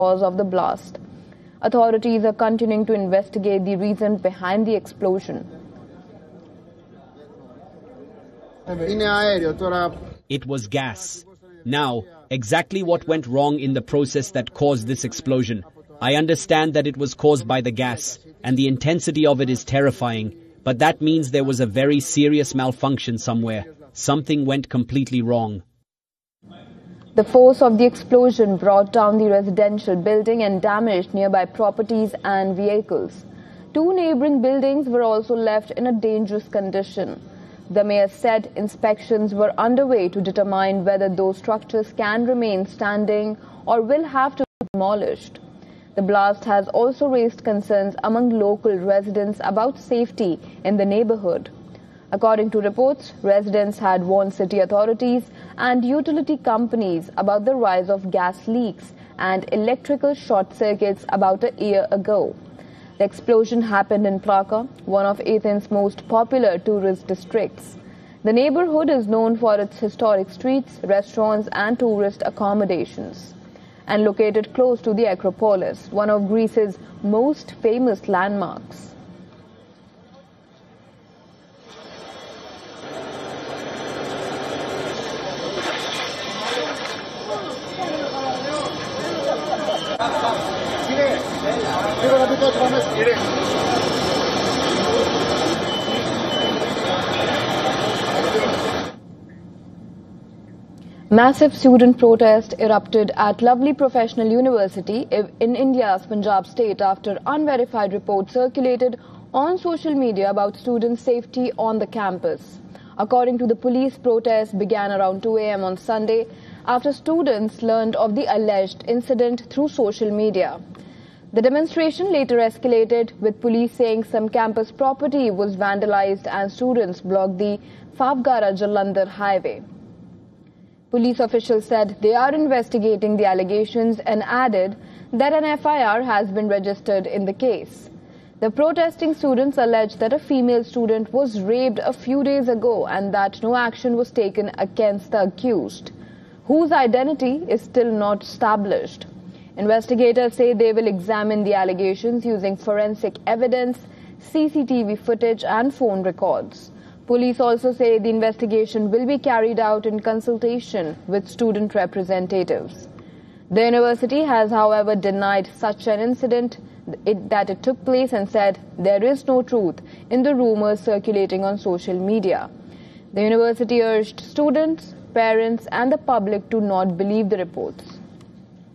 cause of the blast. Authorities are continuing to investigate the reason behind the explosion. It was gas. Now, exactly what went wrong in the process that caused this explosion? I understand that it was caused by the gas, and the intensity of it is terrifying, but that means there was a very serious malfunction somewhere. Something went completely wrong. The force of the explosion brought down the residential building and damaged nearby properties and vehicles. 2 neighboring buildings were also left in a dangerous condition. The mayor said inspections were underway to determine whether those structures can remain standing or will have to be demolished. The blast has also raised concerns among local residents about safety in the neighborhood. According to reports, residents had warned city authorities and utility companies about the rise of gas leaks and electrical short circuits about a year ago. The explosion happened in Plaka, one of Athens' most popular tourist districts. The neighborhood is known for its historic streets, restaurants and tourist accommodations, and located close to the Acropolis, one of Greece's most famous landmarks. Massive student protest erupted at Lovely Professional University in India's Punjab state after unverified reports circulated on social media about student safety on the campus. According to the police, protests began around 2 a.m. on Sunday after students learned of the alleged incident through social media. The demonstration later escalated, with police saying some campus property was vandalized and students blocked the Phawgara-Jalandhar highway. Police officials said they are investigating the allegations and added that an FIR has been registered in the case. The protesting students alleged that a female student was raped a few days ago and that no action was taken against the accused, whose identity is still not established. Investigators say they will examine the allegations using forensic evidence, CCTV footage and phone records. Police also say the investigation will be carried out in consultation with student representatives. The university has, however, denied such an incident that it took place and said there is no truth in the rumors circulating on social media. The university urged students, parents and the public to not believe the reports.